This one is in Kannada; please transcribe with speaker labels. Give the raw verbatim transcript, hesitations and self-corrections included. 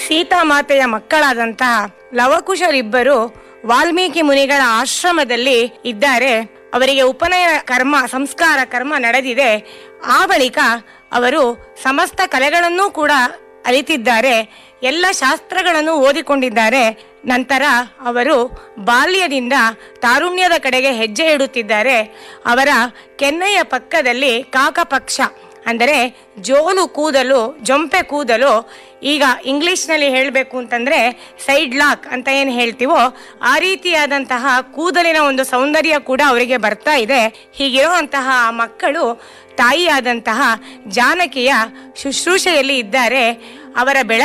Speaker 1: ಸೀತಾಮಾತೆಯ ಮಕ್ಕಳಾದಂತಹ ಲವಕುಶರಿಬ್ಬರು ವಾಲ್ಮೀಕಿ ಮುನಿಗಳ ಆಶ್ರಮದಲ್ಲಿ ಇದ್ದಾರೆ. ಅವರಿಗೆ ಉಪನಯನ ಕರ್ಮ ಸಂಸ್ಕಾರ ಕರ್ಮ ನಡೆದಿದೆ. ಆ ಬಳಿಕ ಅವರು ಸಮಸ್ತ ಕಲೆಗಳನ್ನೂ ಕೂಡ ಅರಿತಿದ್ದಾರೆ, ಎಲ್ಲ ಶಾಸ್ತ್ರಗಳನ್ನು ಓದಿಕೊಂಡಿದ್ದಾರೆ. ನಂತರ ಅವರು ಬಾಲ್ಯದಿಂದ ತಾರುಣ್ಯದ ಕಡೆಗೆ ಹೆಜ್ಜೆ ಇಡುತ್ತಿದ್ದಾರೆ. ಅವರ ಕೆನ್ನೆಯ ಪಕ್ಕದಲ್ಲಿ ಕಾಕಪಕ್ಷ ಅಂದರೆ ಜೋಲು ಕೂದಲು, ಜೊಂಪೆ ಕೂದಲು, ಈಗ ಇಂಗ್ಲಿಷ್ನಲ್ಲಿ ಹೇಳಬೇಕು ಅಂತಂದರೆ ಸೈಡ್ ಲಾಕ್ ಅಂತ ಏನು ಹೇಳ್ತೀವೋ ಆ ರೀತಿಯಾದಂತಹ ಕೂದಲಿನ ಒಂದು ಸೌಂದರ್ಯ ಕೂಡ ಅವರಿಗೆ ಬರ್ತಾ ಇದೆ. ಹೀಗಿರುವಂತಹ ಮಕ್ಕಳು ತಾಯಿಯಾದಂತಹ ಜಾನಕಿಯ ಶುಶ್ರೂಷೆಯಲ್ಲಿ ಇದ್ದಾರೆ. ಅವರ ಬೆಳ